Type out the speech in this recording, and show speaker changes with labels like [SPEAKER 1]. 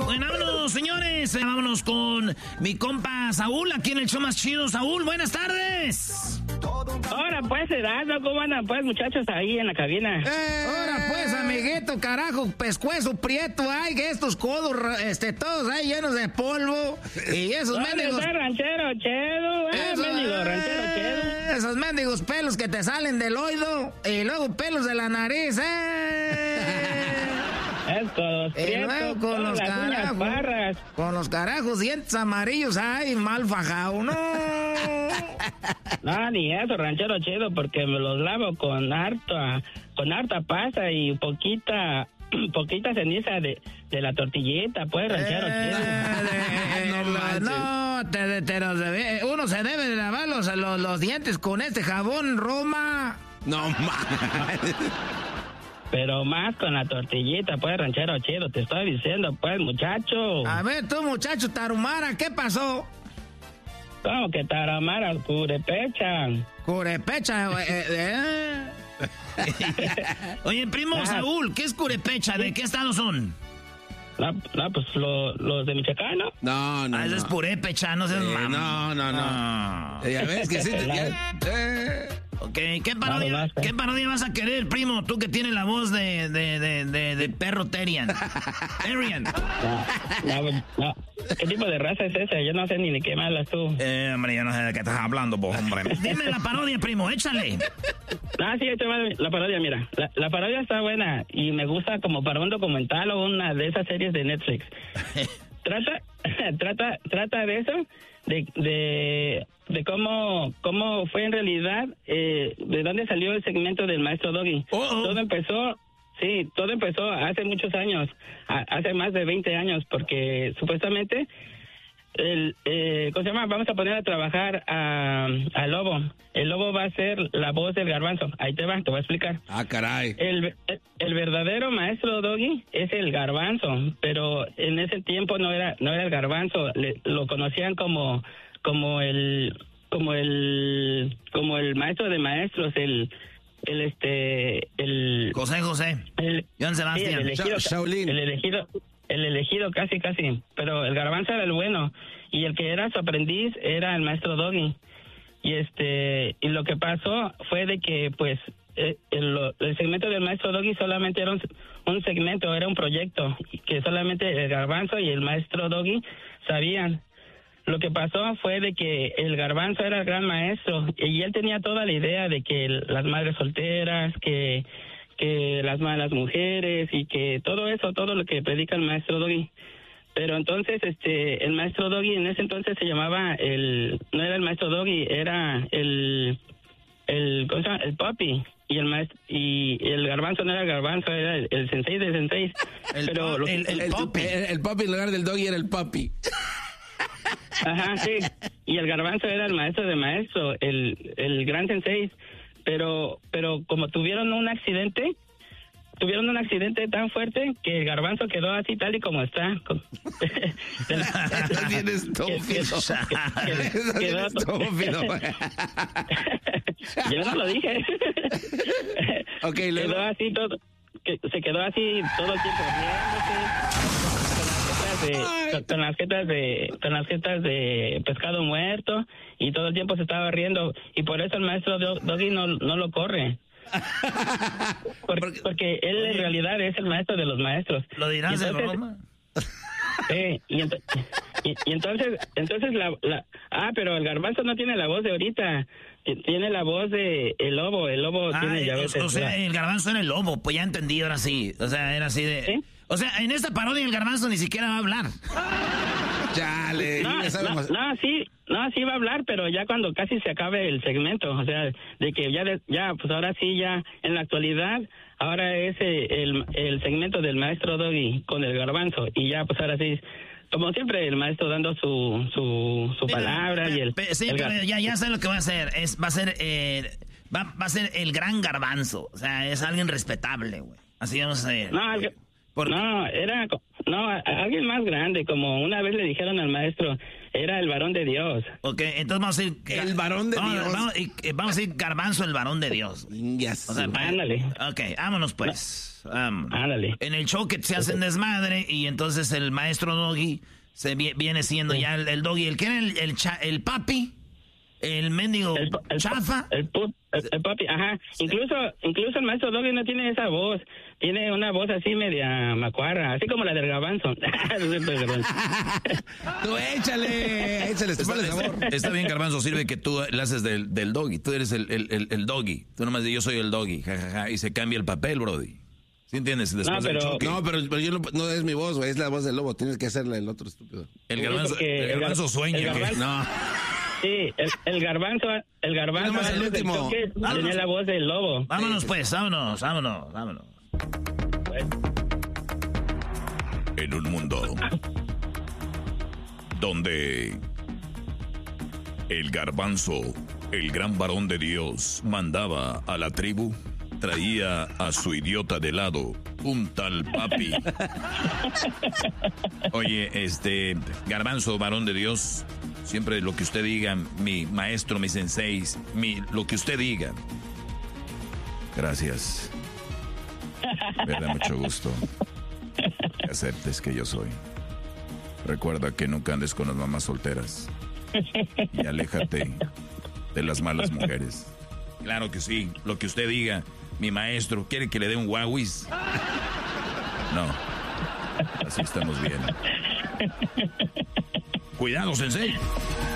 [SPEAKER 1] Bueno, vámonos, señores. Vámonos con mi compa Saúl, aquí en el show más chido. Saúl, buenas tardes.
[SPEAKER 2] Ahora pues, Erasmo, ¿cómo andan pues, muchachos, ahí en la cabina?
[SPEAKER 1] Ahora pues, amiguito, carajo, pescuezo prieto, ay, que estos codos, todos ahí llenos de polvo. Y esos mendigos...
[SPEAKER 2] ranchero chedo, mendigo ranchero chedo.
[SPEAKER 1] Esos mendigos pelos que te salen del oído y luego pelos de la nariz,
[SPEAKER 2] Y luego
[SPEAKER 1] con los carajos, dientes amarillos, ay, mal fajado, no.
[SPEAKER 2] No, ni eso, ranchero chido, porque me los lavo con harta pasta y poquita ceniza de la tortillita, pues, ranchero chido.
[SPEAKER 1] Uno se debe de lavar los dientes con este jabón Roma.
[SPEAKER 3] No mames.
[SPEAKER 2] Pero más con la tortillita, pues, ranchero chido, te estoy diciendo, pues, muchacho.
[SPEAKER 1] A ver, tú, muchacho Tarumara, ¿qué pasó?
[SPEAKER 2] ¿Cómo que Tarumara? Curepecha.
[SPEAKER 1] Curepecha, Oye, primo Saúl, ¿qué es Curepecha? ¿De qué estado son?
[SPEAKER 2] No, pues los de Michoacán, ¿no?
[SPEAKER 3] No.
[SPEAKER 1] Ese es Purépecha, no seas mamá.
[SPEAKER 3] No. Ya ves que sí.
[SPEAKER 1] Ok, ¿qué parodia vas a querer, primo? Tú que tienes la voz de perro Terian.
[SPEAKER 2] No. ¿Qué tipo de raza es esa? Yo no sé ni de qué me hablas tú.
[SPEAKER 1] Hombre, yo no sé de qué estás hablando, vos, hombre. Dime la parodia, primo, échale.
[SPEAKER 2] Sí, la parodia, mira. La parodia está buena y me gusta como para un documental o una de esas series de Netflix. Trata de eso, de cómo fue en realidad, de dónde salió el segmento del maestro Doggy. Todo empezó hace muchos años, hace más de 20 años, porque supuestamente ¿cómo se llama? Vamos a poner a trabajar al Lobo. El Lobo va a ser la voz del Garbanzo. Ahí te voy a explicar.
[SPEAKER 3] Caray.
[SPEAKER 2] El verdadero maestro Doggy es el Garbanzo, pero en ese tiempo no era el Garbanzo. Lo conocían como el maestro de maestros, el
[SPEAKER 1] José. John Sebastián.
[SPEAKER 2] El elegido casi, pero el Garbanzo era el bueno y el que era su aprendiz era el maestro Doggy. Y lo que pasó fue de que pues el segmento del maestro Doggy solamente era un segmento, era un proyecto que solamente el Garbanzo y el maestro Doggy sabían. Lo que pasó fue de que el Garbanzo era el gran maestro y él tenía toda la idea de que las madres solteras, que las malas mujeres y que todo lo que predica el maestro Doggy. Pero entonces el maestro Doggy en ese entonces se llamaba no era el maestro Doggy, era el ¿cómo se llama? El Papi. Y el Garbanzo no era el Garbanzo, era el sensei del sensei.
[SPEAKER 3] El Papi en lugar del Doggy era el Papi.
[SPEAKER 2] Ajá, sí. Y el Garbanzo era el maestro de maestro, el gran sensei. Pero como tuvieron un accidente tan fuerte que el Garbanzo quedó así tal y como está.
[SPEAKER 3] Bien estúpido.
[SPEAKER 2] Quedó estúpido. Yo no lo dije.
[SPEAKER 3] Okay, luego.
[SPEAKER 2] Quedó así todo. Se quedó así todo el tiempo riéndose con las jetas de pescado muerto y todo el tiempo se estaba riendo y por eso el maestro Doggy no lo corre. Porque él en realidad es el maestro de los maestros.
[SPEAKER 1] ¿Lo dirás de broma?
[SPEAKER 2] Y entonces pero el Garbanzo no tiene la voz de ahorita, tiene la voz de el Lobo. El Lobo tiene ya veces.
[SPEAKER 1] O sea, el Garbanzo era el Lobo, pues ya entendí, ahora sí. O sea, era así de... ¿Sí? O sea, en esta parodia el Garbanzo ni siquiera va a hablar.
[SPEAKER 3] Chale,
[SPEAKER 2] sí va a hablar, pero ya cuando casi se acabe el segmento, o sea, de que ya pues ahora sí, ya en la actualidad, ahora es el segmento del maestro Doggy con el Garbanzo, y ya pues ahora sí, como siempre, el maestro dando su palabra y
[SPEAKER 1] pero ya sé lo que va a hacer, va a ser el gran Garbanzo, o sea, es alguien respetable, güey, así vamos a ver.
[SPEAKER 2] No, alguien más grande, como una vez le dijeron al maestro, era el varón de Dios.
[SPEAKER 1] Ok, entonces vamos a ir...
[SPEAKER 3] El varón de Dios.
[SPEAKER 1] Vamos a ir Garbanzo, el varón de Dios.
[SPEAKER 2] Yes. O sea, ándale.
[SPEAKER 1] Ok, vámonos pues.
[SPEAKER 2] Ándale.
[SPEAKER 1] En el show que se hacen desmadre y entonces el maestro Doggy se viene siendo ya el Doggy. ¿El qué era? ¿El papi? ¿El mendigo chafa?
[SPEAKER 2] El papi, ajá. Incluso el maestro Doggy no tiene esa voz. Tiene una voz así media macuarra, así como la del Garbanzo.
[SPEAKER 3] Tú échale sabor.
[SPEAKER 4] Está bien, Garbanzo, sirve que tú la haces del Doggy. Tú eres el Doggy. Tú nomás dices, yo soy el Doggy, jajaja, y se cambia el papel, brody. ¿Sí entiendes? Después del choque.
[SPEAKER 3] No, pero yo no es mi voz, güey, es la voz del lobo. Tienes que hacerle el otro estúpido.
[SPEAKER 4] El Garbanzo sueña.
[SPEAKER 3] No.
[SPEAKER 2] Sí, el garbanzo
[SPEAKER 3] es el último.
[SPEAKER 2] Tenía la voz del lobo.
[SPEAKER 1] Vámonos pues, vámonos.
[SPEAKER 4] En un mundo donde el Garbanzo, el gran varón de Dios, mandaba a la tribu, traía a su idiota de lado, un tal papi. Oye, Garbanzo, varón de Dios, siempre lo que usted diga, mi maestro, mi sensei, lo que usted diga. Gracias. Me da mucho gusto que aceptes que yo soy. Recuerda que nunca andes con las mamás solteras. Y aléjate de las malas mujeres. Claro que sí, lo que usted diga. Mi maestro, ¿quiere que le dé un guauis? No. Así estamos bien. Cuidado, sensei.